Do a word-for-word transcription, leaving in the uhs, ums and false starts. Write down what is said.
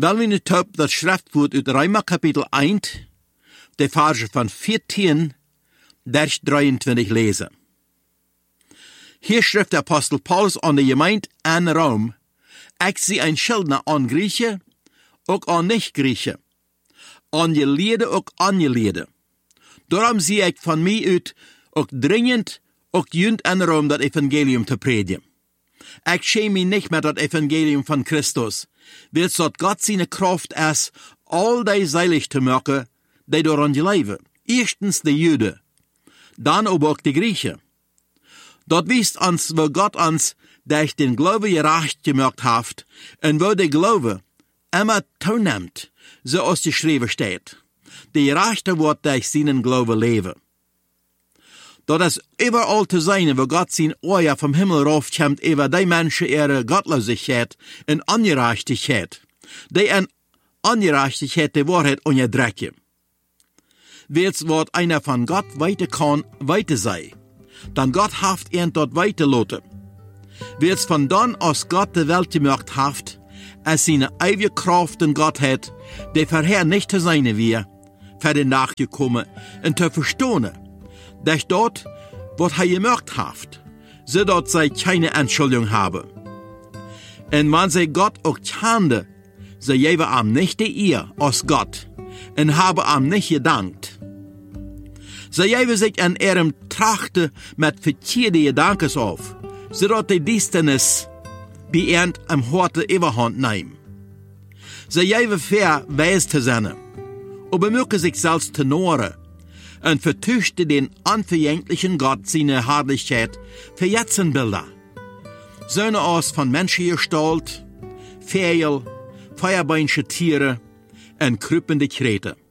Wel we nu op dat schriftwoord uit Römer kapitel één, de verse van veertien, vers drieëntwintig lezen. Hier schrijft de apostel Paulus aan de gemeente in Rom, ik zie een Schuldner aan Griechen, ook aan niet-Griechen, aan je leden, ook aan je leden. Daarom zie ik van mij uit, ook dringend, ook junt in Rom dat evangelium te predigen. Ik schäme mich niet met dat evangelium van Christus, weet dat God zijn kracht is, al die seilig te maken, die daaraan geloven. Eerstens de Joden, dan ook de Griechen. Dat wijst ons, wo God ons durch den Glaube gerecht gemacht heeft, en wo de Glaube immer toeneemt, zoals geschreven staat. De gerechte wordt durch seinen Glaube leven. Dat is überall te zijn, wo God zijn oor vom Himmel raufkomt, über die Menschen ihre Gottlosigkeit en Ungerechtigkeit, die en Ungerechtigkeit die Wahrheit onderdrukken. Wees wat einer von Gott weiter kann, weiter sei, dann Gott haft ihn dort weiterlassen. Wees von dann aus Gott die Welt gemacht haft, als seine ewige Kraft in Gottheit, die vorher nicht zu sein wir, für den nachgekommen und zu verstehen, dass dort, was er gemacht hat, so dort sei keine Entschuldigung habe. Und wenn sie Gott auch kannte, sie geben ihm nicht die Ehr aus Gott und haben ihm nicht gedankt. Sie geben sich an ihrem Trachte mit verkehrten Gedanken auf, so dort die Distanz bei ihnen am Horte Überhand nehmen. Sie geben fair weis zu sein, aber mögen sich selbst zu noren, und vertüchte den unverjänglichen Gott seine Herrlichkeit für Jetzenbilder. Söhne aus von Menschengestalt, Vögel, feuerbeinische Tiere und krüppende Krete.